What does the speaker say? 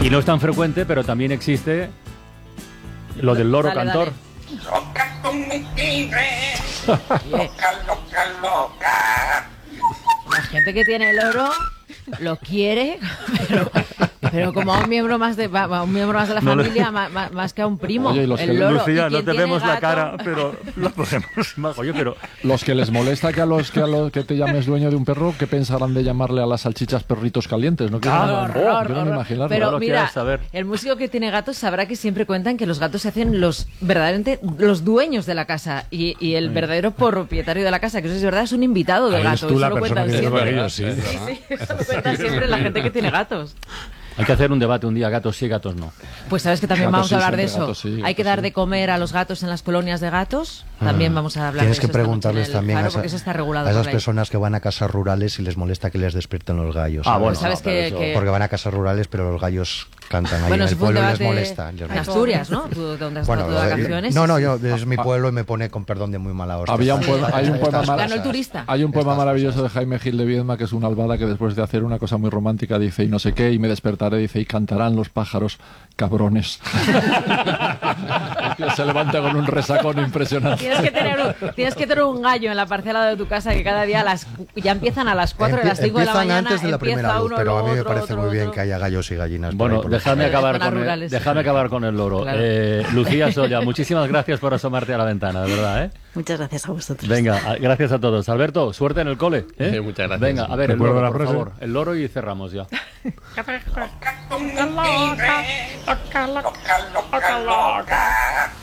Y no es tan frecuente, pero también existe lo del loro Dale, cantor. dale. Loca tú me quieres, loca, loca, loca. La gente que tiene el loro lo quiere, pero como a un miembro más de la familia, más que a un primo. Oye, y los el que- loro. Lucía, ¿Y no quién te tiene vemos la gato? cara, pero lo podemos imaginar. Oye, pero Los que les molesta que te llames dueño de un perro, ¿qué pensarán de llamarle a las salchichas perritos calientes? No quiero, quiero ni imaginarlo. Pero lo mira, quieres saber. el músico que tiene gatos sabrá que siempre cuentan que los gatos se hacen verdaderamente los dueños de la casa y el verdadero propietario de la casa, que eso es verdad, es un invitado del Ahí es gato. tú Eso la lo persona cuentan que siempre. tiene ellos, sí. Sí, eso lo cuentan siempre la gente que tiene gatos. hay que hacer un debate un día, gatos sí, gatos no. Pues sabes que también Gatos vamos a sí, hablar de siempre eso. gatos sí, Hay gatos que dar sí. de comer a los gatos en las colonias de gatos. También vamos a hablar Tienes de que eso esta noche en preguntarles el también Faro, a, porque eso está regulado a por esas ley. personas que van a casas rurales y les molesta que les despierten los gallos. Ah, ¿sabes? bueno, Sabes pero que- eso- que- Porque van a casas rurales, pero los gallos cantan ahí Bueno, en eso el fue un pueblo y les debate molesta. en Asturias, ¿no? ¿Tú dónde has Bueno, estado de vacaciones? no, yo es mi pueblo y me pone con perdón de muy mala hostia. Había un Estas- poema, hay un poema estas mal- Ganó el cosas. turista. Hay un poema Estas maravilloso cosas. de Jaime Gil de Viedma, que es una albada que después de hacer una cosa muy romántica dice y no sé qué, y me despertaré, dice, y cantarán los pájaros, cabrones. El tío se levanta con un resacón impresionante. Tienes que tener un gallo en la parcela de tu casa que cada día ya empiezan a las 4 de las 5 de la Empiezan mañana. antes de la empieza primera luz, uno, pero a mí me otro, parece otro, muy bien otro. que haya gallos y gallinas. por Bueno, ahí por los déjame Zonas acabar, rurales. déjame acabar con el loro. Claro. Lucía Solla, muchísimas gracias por asomarte a la ventana, de verdad, ¿eh? Muchas gracias a vosotros. Venga, gracias a todos. Alberto, suerte en el cole. ¿eh? Sí, muchas gracias. Venga, a ver, el Recuerdo loro, la por frase. favor. El loro y cerramos ya. Loca tú me quieres, loca, loca, loca, loca.